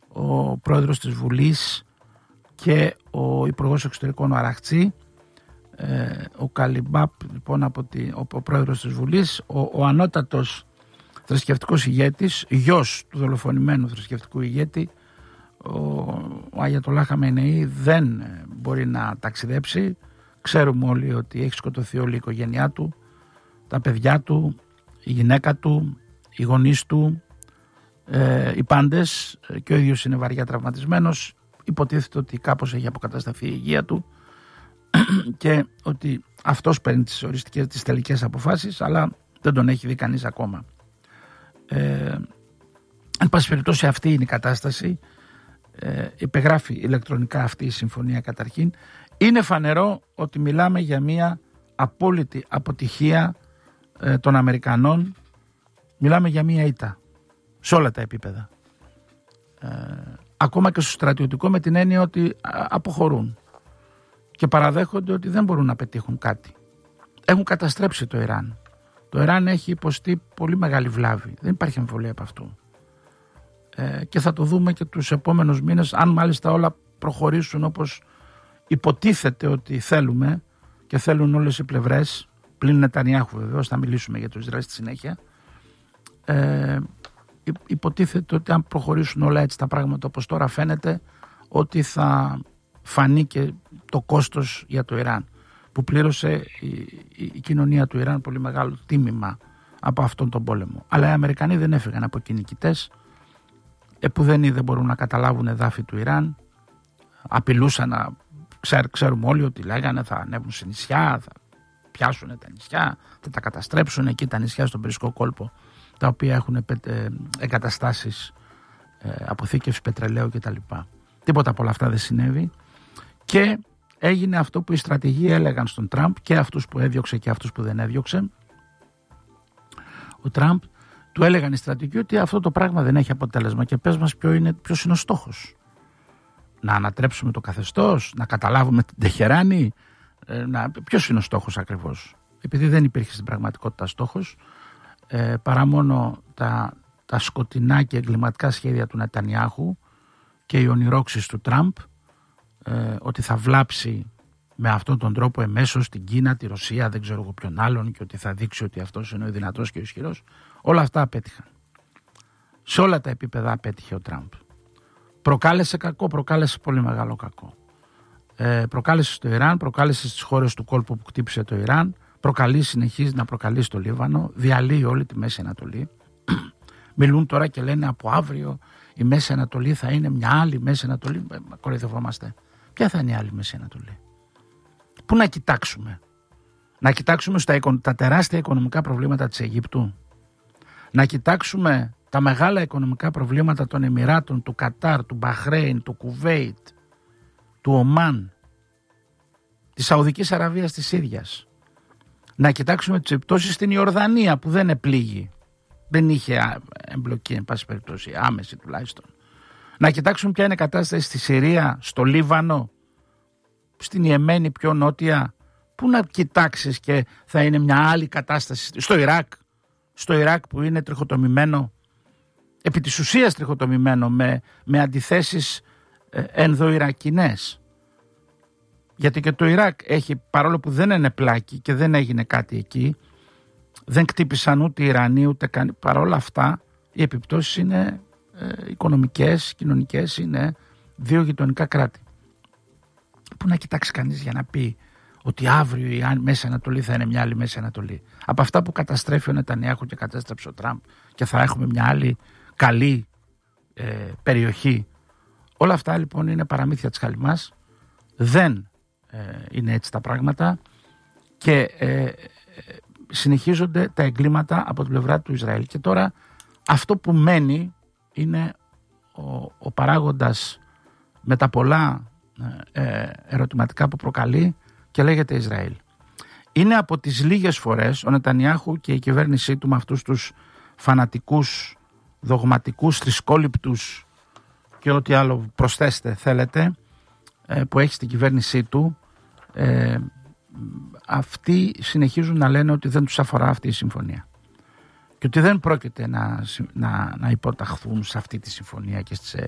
ο πρόεδρος της Βουλής και ο υπουργός εξωτερικών ο Αραχτσή, ο Καλιμπάπ λοιπόν ο πρόεδρος της Βουλής, ο ανώτατος θρησκευτικός ηγέτης, γιος του δολοφονημένου θρησκευτικού ηγέτη, ο Αγιατολάχ Χαμενεή, δεν μπορεί να ταξιδέψει. Ξέρουμε όλοι ότι έχει σκοτωθεί όλη η οικογένειά του, τα παιδιά του, η γυναίκα του, οι γονείς του, οι πάντες, και ο ίδιος είναι βαριά τραυματισμένος. Υποτίθεται ότι κάπως έχει αποκατασταθεί η υγεία του και ότι αυτός παίρνει τις τελικές αποφάσεις, αλλά δεν τον έχει δει κανείς ακόμα. Εν πάση περιπτώσει, αυτή είναι η κατάσταση. Υπεγράφει ηλεκτρονικά αυτή η συμφωνία καταρχήν. Είναι φανερό ότι μιλάμε για μια απόλυτη αποτυχία των Αμερικανών. Μιλάμε για μια ήττα σε όλα τα επίπεδα, ακόμα και στο στρατιωτικό, με την έννοια ότι αποχωρούν και παραδέχονται ότι δεν μπορούν να πετύχουν κάτι. Έχουν καταστρέψει το Ιράν. Το Ιράν έχει υποστεί πολύ μεγάλη βλάβη, δεν υπάρχει αμφιβολία από αυτού, και θα το δούμε και τους επόμενους μήνες, αν μάλιστα όλα προχωρήσουν όπως υποτίθεται ότι θέλουμε και θέλουν όλες οι πλευρές, πλην Νετανιάχου βεβαίως, θα μιλήσουμε για το Ισραήλ στη συνέχεια. Υποτίθεται ότι αν προχωρήσουν όλα έτσι τα πράγματα όπως τώρα φαίνεται, ότι θα φανεί και το κόστος για το Ιράν, που πλήρωσε η κοινωνία του Ιράν πολύ μεγάλο τίμημα από αυτόν τον πόλεμο. Αλλά οι Αμερικανοί δεν έφυγαν από εκεί νικητές, επουδενή δεν μπορούν να καταλάβουν εδάφη του Ιράν. Απειλούσαν ξέρουμε όλοι ότι λέγανε θα ανέβουν σε νησιά, θα πιάσουν τα νησιά, θα τα καταστρέψουν εκεί τα νησιά στον Περσικό κόλπο, τα οποία έχουν εγκαταστάσεις αποθήκευσης πετρελαίου κτλ. Τίποτα από όλα αυτά δεν συνέβη και έγινε αυτό που οι στρατηγοί έλεγαν στον Τραμπ, και αυτούς που έδιωξε και αυτούς που δεν έδιωξε. Ο Τραμπ του έλεγαν οι στρατηγοί ότι αυτό το πράγμα δεν έχει αποτέλεσμα και πες μας ποιος είναι ο στόχος. Να ανατρέψουμε το καθεστώς, να καταλάβουμε την Τεχεράνη, ποιος είναι ο στόχος ακριβώς. Επειδή δεν υπήρχε στην πραγματικότητα στόχος, παρά μόνο τα σκοτεινά και εγκληματικά σχέδια του Νετανιάχου και οι ονειρόξεις του Τραμπ, ότι θα βλάψει με αυτόν τον τρόπο εμέσως την Κίνα, τη Ρωσία, δεν ξέρω εγώ ποιον άλλον, και ότι θα δείξει ότι αυτός είναι ο δυνατός και ο ισχυρός. Όλα αυτά απέτυχαν. Σε όλα τα επίπεδα απέτυχε ο Τραμπ. Προκάλεσε κακό, προκάλεσε πολύ μεγάλο κακό. Προκάλεσε στο Ιράν, προκάλεσε στις χώρες του κόλπου που χτύπησε το Ιράν, συνεχίζει να προκαλεί στο Λίβανο, διαλύει όλη τη Μέση Ανατολή. Μιλούν τώρα και λένε από αύριο η Μέση Ανατολή θα είναι μια άλλη Μέση Ανατολή. Κοροϊδευόμαστε. Ποια θα είναι η άλλη Μέση Ανατολή? Πού να κοιτάξουμε? Να κοιτάξουμε τα τεράστια οικονομικά προβλήματα της Αιγύπτου? Να κοιτάξουμε τα μεγάλα οικονομικά προβλήματα των Εμιράτων, του Κατάρ, του Μπαχρέιν, του Κουβέιτ, του Ομάν, της Σαουδικής Αραβίας της ίδιας? Να κοιτάξουμε τις επιπτώσεις στην Ιορδανία που δεν επλήγει, δεν είχε εμπλοκή εν πάση περιπτώσει, άμεση τουλάχιστον. Να κοιτάξουμε ποια είναι η κατάσταση στη Συρία, στο Λίβανο, στην Ιεμένη πιο νότια. Πού να κοιτάξεις και θα είναι μια άλλη κατάσταση? Στο Ιράκ που είναι τριχοτομημένο, επί της ουσίας τριχοτομημένο, με αντιθέσεις ενδοϊρακινές. Γιατί και το Ιράκ έχει, παρόλο που δεν είναι πλάκη και δεν έγινε κάτι εκεί, δεν κτύπησαν ούτε οι Ιρανοί ούτε καν, παρόλα αυτά οι επιπτώσεις είναι οικονομικές, κοινωνικές, είναι δύο γειτονικά κράτη. Πού να κοιτάξει κανείς για να πει ότι αύριο η Μέση Ανατολή θα είναι μια άλλη Μέση Ανατολή? Από αυτά που καταστρέφει ο Νετανιάχου και κατέστρεψε ο Τραμπ, και θα έχουμε μια άλλη καλή περιοχή. Όλα αυτά λοιπόν είναι παραμύθια της χαλιμάς. Δεν είναι έτσι τα πράγματα και συνεχίζονται τα εγκλήματα από την πλευρά του Ισραήλ. Και τώρα αυτό που μένει είναι ο παράγοντας με τα πολλά ερωτηματικά που προκαλεί και λέγεται Ισραήλ. Είναι από τις λίγες φορές ο Νετανιάχου και η κυβέρνησή του, με αυτούς τους φανατικούς, δογματικούς, θρησκόληπτους και ό,τι άλλο προσθέστε θέλετε, που έχει στην κυβέρνησή του, αυτοί συνεχίζουν να λένε ότι δεν τους αφορά αυτή η συμφωνία και ότι δεν πρόκειται να υποταχθούν σε αυτή τη συμφωνία και στις